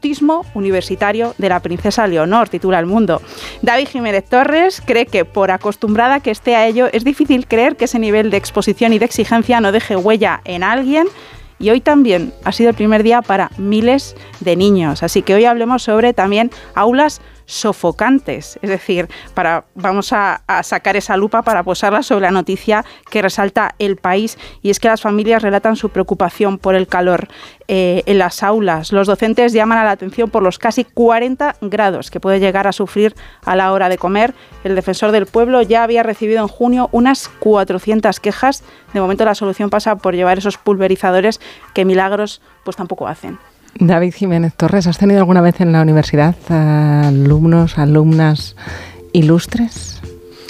bautismo universitario de la princesa Leonor, titula El Mundo. David Jiménez Torres cree que, por acostumbrada que esté a ello, es difícil creer que ese nivel de exposición y de exigencia no deje huella en alguien. Y hoy también ha sido el primer día para miles de niños. Así que hoy hablemos sobre también aulas sofocantes. Es decir, vamos a sacar esa lupa para posarla sobre la noticia que resalta El País. Y es que las familias relatan su preocupación por el calor en las aulas. Los docentes llaman a la atención por los casi 40 grados que puede llegar a sufrir a la hora de comer. El Defensor del Pueblo ya había recibido en junio unas 400 quejas. De momento la solución pasa por llevar esos pulverizadores que milagros pues tampoco hacen. David Jiménez Torres, ¿has tenido alguna vez en la universidad alumnos, alumnas ilustres?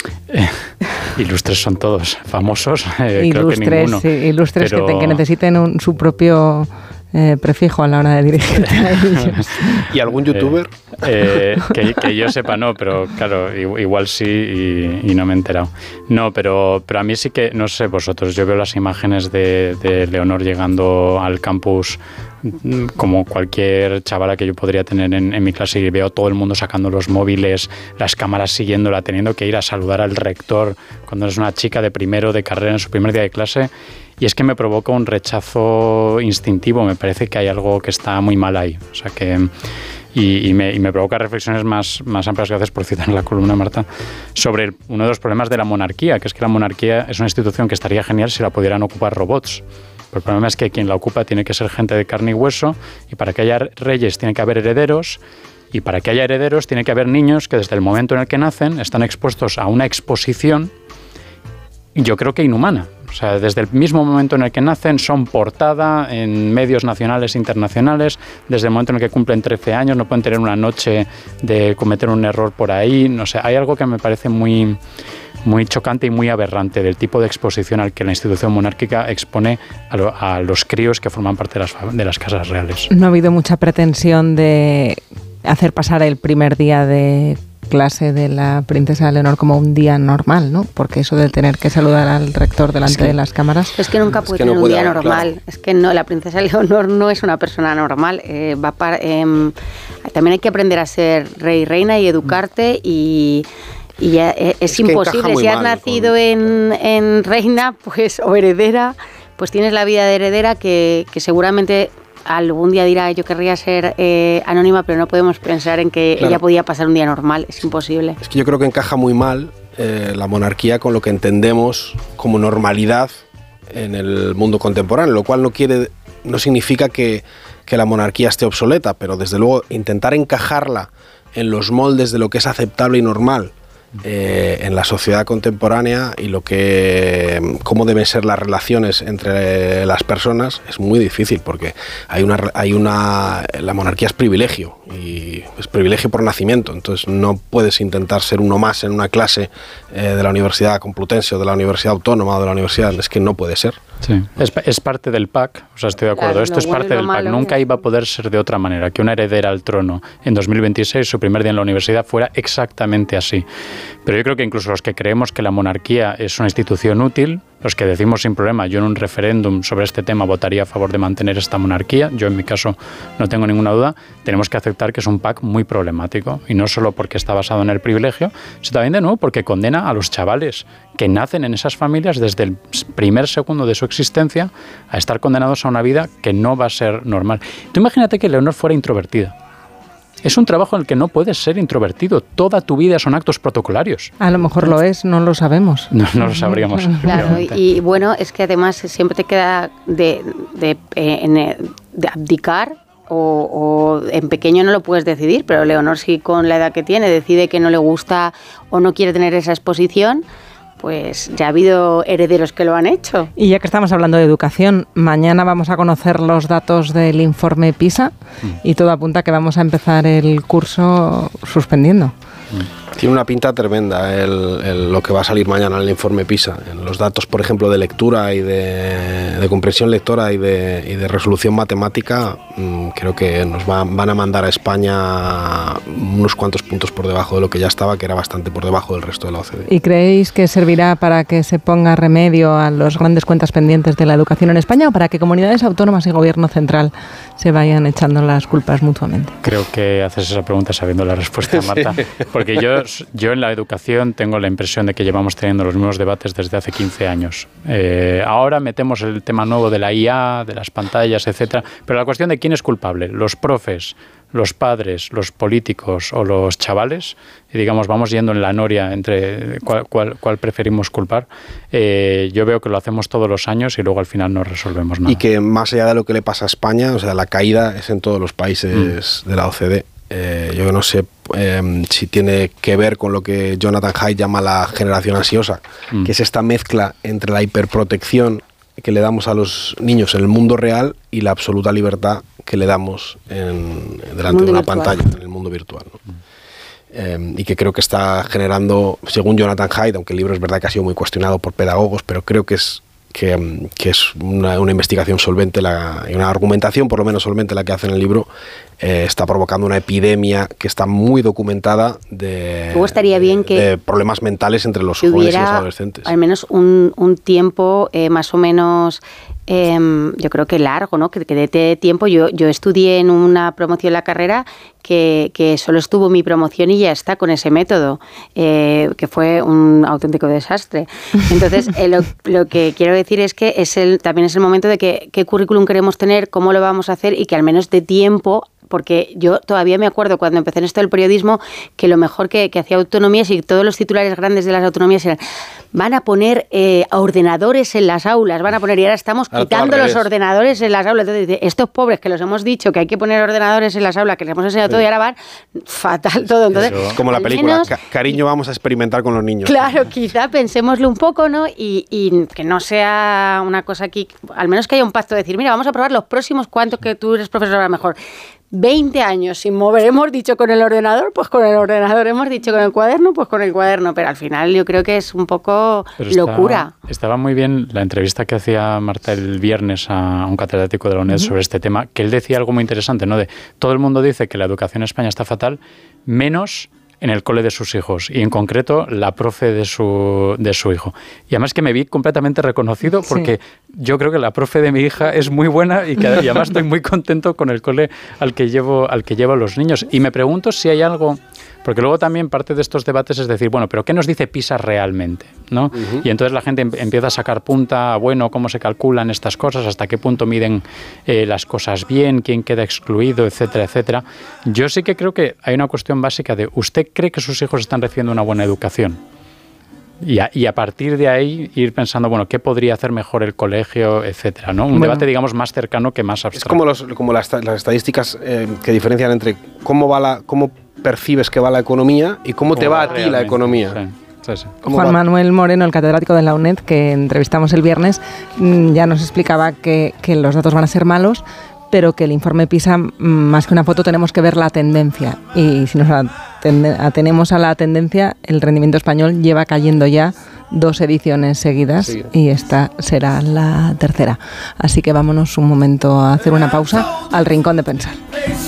Ilustres son todos, famosos, ilustres, creo que ninguno. Sí, ilustres pero... que necesiten su propio prefijo a la hora de dirigirte a ellos. ¿Y algún youtuber? Que yo sepa no, pero claro, igual sí y no me he enterado. No, pero a mí sí que, no sé vosotros, yo veo las imágenes de Leonor llegando al campus como cualquier chavala que yo podría tener en mi clase, y veo a todo el mundo sacando los móviles, las cámaras siguiéndola, teniendo que ir a saludar al rector cuando es una chica de primero de carrera en su primer día de clase, y es que me provoca un rechazo instintivo. Me parece que hay algo que está muy mal ahí, o sea que y me provoca reflexiones más amplias. Gracias por citar en la columna, Marta, sobre uno de los problemas de la monarquía, que es que la monarquía es una institución que estaría genial si la pudieran ocupar robots. Pero el problema es que quien la ocupa tiene que ser gente de carne y hueso, y para que haya reyes tiene que haber herederos, y para que haya herederos tiene que haber niños que desde el momento en el que nacen están expuestos a una exposición, yo creo que inhumana. O sea, desde el mismo momento en el que nacen son portada en medios nacionales e internacionales. Desde el momento en el que cumplen 13 años no pueden tener una noche de cometer un error por ahí. No sé, hay algo que me parece muy chocante y muy aberrante del tipo de exposición al que la institución monárquica expone a los críos que forman parte de las casas reales. No ha habido mucha pretensión de hacer pasar el primer día de clase de la princesa Leonor como un día normal, ¿no? Porque eso de tener que saludar al rector delante de las cámaras... Es que nunca puede tener un día normal. Claro. Es que no, la princesa Leonor no es una persona normal. También hay que aprender a ser rey y reina y educarte y ya es imposible. Si has nacido en reina pues o heredera, pues tienes la vida de heredera que seguramente algún día dirá yo querría ser anónima, pero no podemos pensar en que ella podía pasar un día normal. Es imposible. Es que yo creo que encaja muy mal la monarquía con lo que entendemos como normalidad en el mundo contemporáneo, lo cual no significa que la monarquía esté obsoleta, pero desde luego intentar encajarla en los moldes de lo que es aceptable y normal en la sociedad contemporánea y cómo deben ser las relaciones entre las personas es muy difícil, porque la monarquía es privilegio, y es privilegio por nacimiento. Entonces no puedes intentar ser uno más en una clase de la Universidad Complutense o de la Universidad Autónoma o de la Universidad. Es que no puede ser. Sí, es parte del PAC, o sea, estoy de acuerdo. Claro, esto es parte del PAC. Nunca iba a poder ser de otra manera, que una heredera al trono en 2026, su primer día en la universidad, fuera exactamente así. Pero yo creo que incluso los que creemos que la monarquía es una institución útil, los que decimos sin problema, yo en un referéndum sobre este tema votaría a favor de mantener esta monarquía, yo en mi caso no tengo ninguna duda, tenemos que aceptar que es un PAC muy problemático, y no solo porque está basado en el privilegio, sino también de nuevo porque condena a los chavales que nacen en esas familias desde el primer segundo de su existencia a estar condenados a una vida que no va a ser normal. Tú imagínate que Leonor fuera introvertida. Es un trabajo en el que no puedes ser introvertido. Toda tu vida son actos protocolarios. A lo mejor lo es, no lo sabemos. No lo sabríamos. Claro, y bueno, es que además siempre te queda de abdicar o en pequeño no lo puedes decidir, pero Leonor sí, con la edad que tiene, decide que no le gusta o no quiere tener esa exposición, pues ya ha habido herederos que lo han hecho. Y ya que estamos hablando de educación, mañana vamos a conocer los datos del informe PISA y todo apunta a que vamos a empezar el curso suspendiendo. Tiene una pinta tremenda lo que va a salir mañana en el informe PISA. En los datos, por ejemplo, de lectura y de comprensión lectora y de resolución matemática, creo que nos van a mandar a España unos cuantos puntos por debajo de lo que ya estaba, que era bastante por debajo del resto de la OCDE. ¿Y creéis que servirá para que se ponga remedio a las grandes cuentas pendientes de la educación en España o para que comunidades autónomas y gobierno central se vayan echando las culpas mutuamente? Creo que haces esa pregunta sabiendo la respuesta, Marta, porque yo en la educación tengo la impresión de que llevamos teniendo los mismos debates desde hace 15 años. Ahora metemos el tema nuevo de la IA, de las pantallas, etcétera, pero la cuestión de quién es culpable, los profes, los padres, los políticos o los chavales, y digamos, vamos yendo en la noria entre cuál preferimos culpar. Yo veo que lo hacemos todos los años y luego al final no resolvemos nada. Y que más allá de lo que le pasa a España, o sea, la caída es en todos los países de la OCDE. Yo no sé si tiene que ver con lo que Jonathan Haidt llama la generación ansiosa, que es esta mezcla entre la hiperprotección que le damos a los niños en el mundo real y la absoluta libertad que le damos delante de una pantalla, en el mundo virtual, ¿no? Y que creo que está generando, según Jonathan Haidt, aunque el libro es verdad que ha sido muy cuestionado por pedagogos, pero creo que es una investigación solvente y una argumentación por lo menos solvente la que hace en el libro, está provocando una epidemia que está muy documentada de problemas mentales entre los jóvenes y los adolescentes. Al menos un tiempo más o menos, yo creo que largo, ¿no? Que de tiempo. Yo estudié en una promoción de la carrera que solo estuvo mi promoción y ya está con ese método, que fue un auténtico desastre. Entonces, lo que quiero decir es que también es el momento de qué currículum queremos tener, cómo lo vamos a hacer y que al menos de tiempo, porque yo todavía me acuerdo cuando empecé en esto del periodismo que lo mejor que hacía Autonomías y todos los titulares grandes de las autonomías eran: van a poner ordenadores en las aulas, y ahora estamos quitando los ordenadores en las aulas. Entonces, estos pobres que los hemos dicho que hay que poner ordenadores en las aulas, que les hemos enseñado todo y ahora van fatal todo. Entonces, es como la película, cariño, vamos a experimentar con los niños. Claro, quizá pensémoslo un poco, ¿no? Y que no sea una cosa aquí, al menos que haya un pacto de decir, mira, vamos a probar los próximos cuantos que tú eres profesor a lo mejor. 20 años sin mover, hemos dicho con el ordenador, pues con el ordenador, hemos dicho con el cuaderno, pues con el cuaderno, pero al final yo creo que es un poco locura. Estaba muy bien la entrevista que hacía Marta el viernes a un catedrático de la UNED sobre este tema, que él decía algo muy interesante, ¿no? De todo el mundo dice que la educación en España está fatal, menos en el cole de sus hijos y en concreto la profe de su hijo. Y además que me vi completamente reconocido porque yo creo que la profe de mi hija es muy buena y además estoy muy contento con el cole al que llevo a los niños. Y me pregunto si hay algo, porque luego también parte de estos debates es decir, bueno, pero ¿qué nos dice PISA realmente? ¿No? Y entonces la gente empieza a sacar punta, bueno, cómo se calculan estas cosas, hasta qué punto miden las cosas bien, quién queda excluido, etcétera, etcétera. Yo sí que creo que hay una cuestión básica de, ¿usted cree que sus hijos están recibiendo una buena educación? Y a partir de ahí ir pensando, bueno, ¿qué podría hacer mejor el colegio, etcétera, ¿no? Un debate, digamos, más cercano que más abstracto. Es como las estadísticas que diferencian entre cómo percibes que va la economía y cómo te va a ti la economía. Sí. Juan Manuel Moreno, el catedrático de la UNED, que entrevistamos el viernes, ya nos explicaba que los datos van a ser malos, pero que el informe PISA, más que una foto, tenemos que ver la tendencia. Y si nos atenemos a la tendencia, el rendimiento español lleva cayendo ya 2 ediciones seguidas y esta será la tercera. Así que vámonos un momento a hacer una pausa al rincón de pensar.